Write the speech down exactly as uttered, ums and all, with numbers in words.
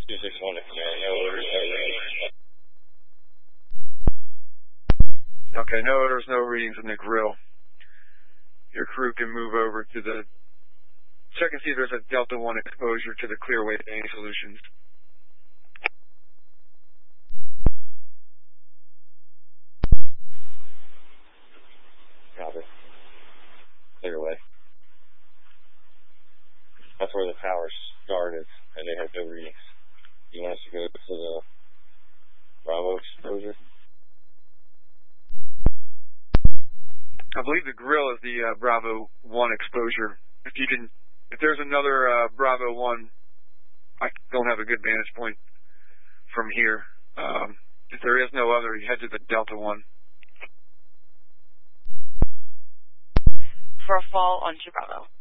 two six one, yeah, no orders, no readings. Okay, no orders, no readings in the grill. Your crew can move over to the... Check and see if there's a Delta one exposure to the Clearway Painting Solutions. Copy. Clearway. That's where the power started, and they had no readings. You want us to go to the Bravo exposure? I believe the grill is the uh, Bravo one exposure. If you can, if there's another uh, Bravo one, I don't have a good vantage point from here. Um, if there is no other, you head to the Delta one. For a fall onto Bravo.